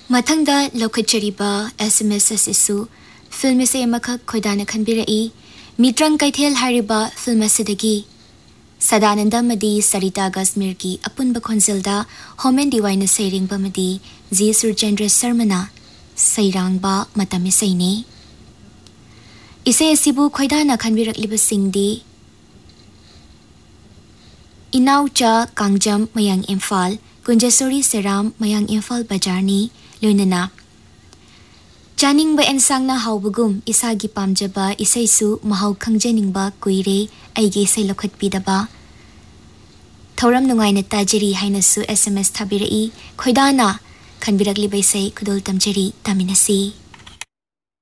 ꯃꯊꯪꯗ ꯂꯧꯈꯠꯆꯔꯤꯕ SMS ꯑꯁꯤꯁꯨ film ꯑꯁꯤ ꯑꯃꯈꯛ ꯈꯣꯏꯗꯥꯅ ꯈꯟꯕꯤꯔꯛꯏ ꯃꯤꯇ꯭ꯔꯪ ꯀꯩꯊꯦꯜ ꯍꯥꯏꯔꯤꯕ ꯐꯤꯜꯝ ꯑꯁꯤꯗꯒꯤ ꯁꯗꯥꯅꯟꯗ ꯑꯃꯗꯤ ꯁꯔꯤꯇꯥ ꯒꯥꯁꯃꯤꯔꯒꯤ ꯑꯄꯨꯟꯕ ꯈꯣꯟꯖꯦꯜꯗ ꯍꯣꯃꯦꯟ ꯗꯤꯋꯥꯏꯅ ꯁꯩꯔꯦꯡꯕ ꯑꯃꯗꯤ ꯖꯤ ꯁꯨꯔꯆꯟꯗ꯭ꯔ ꯁꯔꯃꯅ ꯁꯩꯔꯥꯡꯕ ꯃꯇꯝ ꯏꯁꯩꯅꯤ ꯏꯁꯩ ꯑꯁꯤꯕꯨ ꯈꯣꯏꯗꯥꯅ ꯈꯟꯕꯤꯔꯛꯂꯤꯕꯁꯤꯡꯗꯤ ꯏꯅꯥꯎꯆꯥ ꯀꯥꯡꯖꯝ ꯃꯌꯥꯡ ꯏꯝꯐꯥꯜ ꯀꯨꯟꯖꯦꯁꯣꯔꯤ ꯁꯦꯔꯥꯝ ꯃꯌꯥꯡ ꯏꯝꯐꯥꯜ ꯕꯖꯥꯔꯅꯤ ꯂꯣꯏꯅꯅ ꯆꯥꯅꯤꯡꯕ ꯑꯦꯟꯁꯥꯡꯅ ꯍꯥꯎꯕꯒꯨꯝ ꯏꯁꯥꯒꯤ ꯄꯥꯝꯖꯕ ꯏꯁꯩꯁꯨ ꯃꯍꯥꯎ ꯈꯪꯖꯅꯤꯡꯕ ꯀꯨꯏꯔꯦ ꯑꯩꯒꯤ ꯏꯁꯩ ꯂꯧꯈꯠꯄꯤꯗꯕ ꯊꯧꯔꯝ ꯅꯨꯡꯉꯥꯏꯅ ꯇꯥꯖꯔꯤ ꯍꯥꯏꯅꯁꯨ SMS ꯊꯥꯕꯤꯔꯛꯏ ꯈꯣꯏꯗꯥꯅ ꯈꯟꯕꯤꯔꯛꯂꯤꯕ ꯏꯁꯩ ꯈꯨꯗꯣꯜ ꯇꯝꯖꯔꯤ ꯇꯥꯃꯤꯟꯅꯁꯤ